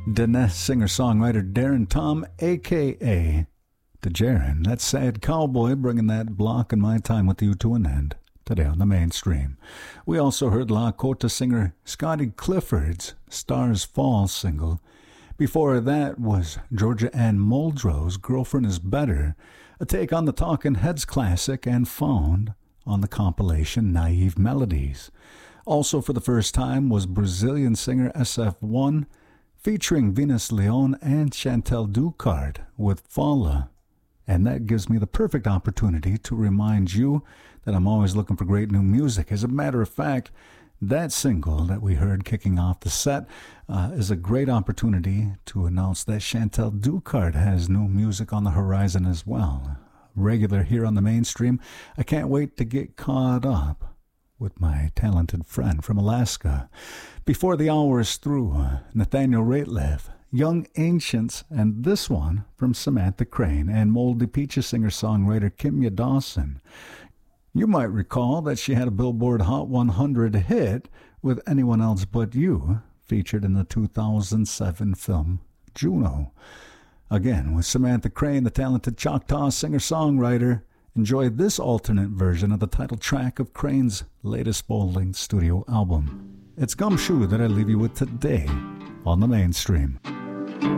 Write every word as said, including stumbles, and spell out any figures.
Diné singer-songwriter Darren Tom, a k a. DeJaren, that sad cowboy, bringing that block in my time with you to an end today on the mainstream. We also heard Lakota singer Scotty Clifford's Stars Fall single. Before that was Georgia Ann Muldrow's Girlfriend is Better, a take on the Talking Heads classic and found on the compilation Naive Melodies. Also for the first time was Brazilian singer S F one, featuring Venus Leon and Chantel Ducard with Fala. And that gives me the perfect opportunity to remind you that I'm always looking for great new music. As a matter of fact, that single that we heard kicking off the set uh, is a great opportunity to announce that Chantel Ducard has new music on the horizon as well. Regular here on the mainstream, I can't wait to get caught up with my talented friend from Alaska. Before the hour is through, Nathaniel Rateliff, Young Ancients, and this one from Samantha Crane and Moldy Peaches singer-songwriter Kimya Dawson. You might recall that she had a Billboard Hot one hundred hit with Anyone Else But You, featured in the two thousand seven film Juno. Again, with Samantha Crane, the talented Choctaw singer-songwriter, enjoy this alternate version of the title track of Crane's latest full-length studio album. It's Gumshoe that I leave you with today on the mainstream.